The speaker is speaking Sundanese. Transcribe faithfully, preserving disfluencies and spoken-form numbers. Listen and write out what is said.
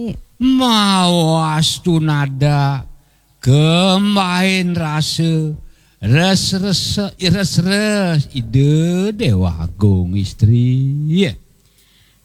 Mawas tunada kemain rasa res res res res ide Dewa Agung istri.